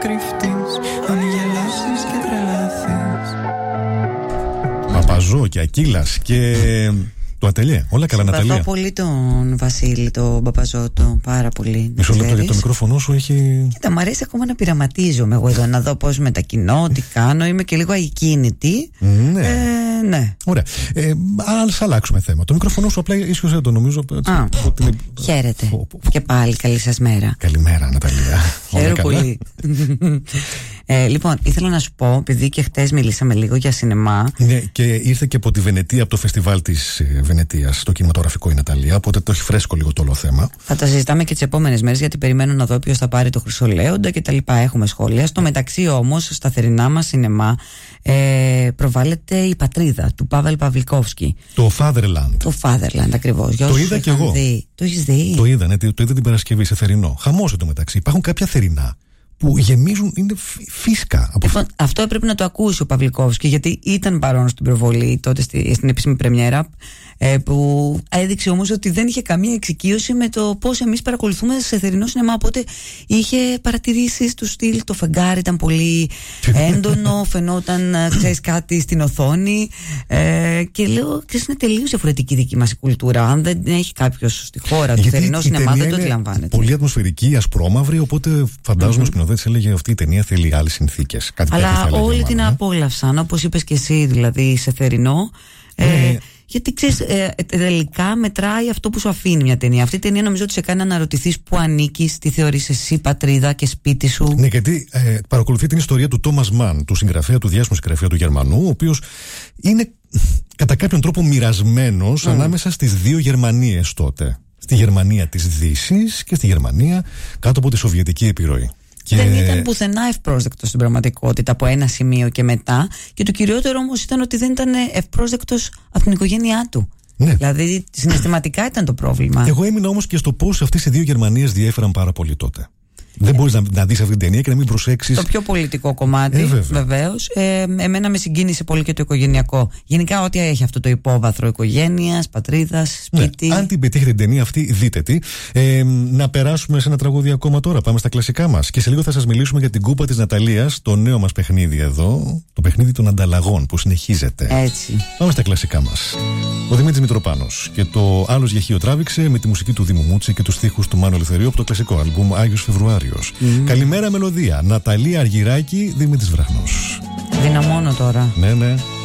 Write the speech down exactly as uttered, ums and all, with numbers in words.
κρυφτείς, αν γελάσεις και τρελαθείς. Παπαζό και Ακύλας και το Ατελιέ. Όλα καλά, Ναταλία. Συμπαθώ πολύ τον Βασίλη, τον Παπαζότο. Πάρα πολύ. Μισό λεπτό, γιατί το μικρόφωνο σου έχει. Κοίτα, μου αρέσει ακόμα να πειραματίζομαι εγώ εδώ, να δω πώς μετακινώ, τι κάνω. Είμαι και λίγο ακίνητη. Ναι. Ε, ναι. Ωραία. Ε, ας αλλάξουμε θέμα. Το μικρόφωνο σου απλά ίσως δεν το νομίζω. Έτσι, Α, ότι είναι... χαίρετε. Φω, φω. Και πάλι καλή σας μέρα. Καλημέρα, Ναταλία. Χαίρομαι πολύ. ε, λοιπόν, ήθελα να σου πω, επειδή και χτες μιλήσαμε λίγο για σινεμά. Ναι, και ήρθε και από τη Βενετία, από το φεστιβάλ της Βενετίας, το κινηματογραφικό η Ναταλία. Οπότε το έχει φρέσκο λίγο το όλο θέμα. Θα τα συζητάμε και τις επόμενες μέρες, γιατί περιμένω να δω ποιος θα πάρει το Χρυσολέοντα και τα λοιπά. Έχουμε σχόλια. Στο μεταξύ όμως, στα θερινά μας σινεμά, ε, προβάλλεται η Πατρίδα του Πάβελ Παυλικόφσκι. Το Fatherland. Το Fatherland, ακριβώς. Το είδα κι εγώ. Δει. Το έχεις δει? Το είδα, ναι, το είδα την Παρασκευή σε θερινό. Χαμός εντωμεταξύ. Υπάρχουν κάποια θερινά που γεμίζουν, είναι φίσκα. Από... Λοιπόν, αυτό έπρεπε να το ακούσει ο Παυλικόφσκι, γιατί ήταν παρόν στην προβολή τότε στη, στην επίσημη πρεμιέρα, ε, που έδειξε όμως ότι δεν είχε καμία εξοικείωση με το πώς εμείς παρακολουθούμε σε θερινό σινεμά. Οπότε είχε παρατηρήσεις του στυλ, το φεγγάρι ήταν πολύ έντονο, φαινόταν, ξέρεις, κάτι στην οθόνη. Ε, και λέω, ξέρεις, είναι τελείως διαφορετική δική μας η κουλτούρα. Αν δεν έχει κάποιος στη χώρα του θερινό σινεμά, δεν το αντιλαμβάνεται. Πολύ ατμοσφαιρική, ασπρόμαυρη, οπότε φαντάζομαι mm-hmm. ο σκηνοθέτης έλεγε αυτή η ταινία θέλει άλλες συνθήκες. Κάτι Αλλά όλοι την απόλαυσαν, όπως είπες και εσύ, δηλαδή σε θερινό. Ε, ε, γιατί ξέρεις, ε, τελικά μετράει αυτό που σου αφήνει μια ταινία. Αυτή η ταινία νομίζω ότι σε κάνει να αναρωτηθείς πού ανήκεις, τι θεωρείς εσύ πατρίδα και σπίτι σου. Ναι, γιατί ε, παρακολουθεί την ιστορία του Τόμας Μαν, του συγγραφέα, του διάσημου συγγραφέα του Γερμανού, ο οποίος είναι κατά κάποιον τρόπο μοιρασμένος mm. ανάμεσα στις δύο Γερμανίες τότε. Στη Γερμανία της Δύσης και στη Γερμανία κάτω από τη Σοβιετική επιρροή. Και... δεν ήταν πουθενά ευπρόσδεκτος στην πραγματικότητα από ένα σημείο και μετά. Και το κυριότερο όμως ήταν ότι δεν ήταν ευπρόσδεκτος από την οικογένειά του. Ναι. Δηλαδή συναισθηματικά ήταν το πρόβλημα. Εγώ έμεινα όμως και στο πώς αυτές οι δύο Γερμανίες διέφεραν πάρα πολύ τότε. Δεν μπορείς να, να δεις αυτή την ταινία και να μην προσέξεις. Το πιο πολιτικό κομμάτι, ε, βεβαίως. Ε, εμένα με συγκίνησε πολύ και το οικογενειακό. Γενικά, ό,τι έχει αυτό το υπόβαθρο οικογένειας, πατρίδας, σπίτι. Ναι, αν την πετύχετε την ταινία αυτή, δείτε τη. Ε, να περάσουμε σε ένα τραγούδι ακόμα τώρα. Πάμε στα κλασικά μας. Και σε λίγο θα σας μιλήσουμε για την Κούπα της Ναταλίας, το νέο μας παιχνίδι εδώ. Το παιχνίδι των ανταλλαγών που συνεχίζεται. Έτσι. Πάμε στα κλασικά μας. Ο Δημήτρης Μητροπάνος και το Άλλος Γεχείο τράβηξε με τη μουσική του Δήμου Μούτσι και τους στίχους του Μάνου Ελευθερίου από το κλασικό άλμπουμ Άγιος Φεβρουάριος. Mm. Καλημέρα μελωδία. Ναταλία Αργυράκη, Δημήτρης Βραχνός. Δυναμώνω τώρα. Ναι, ναι.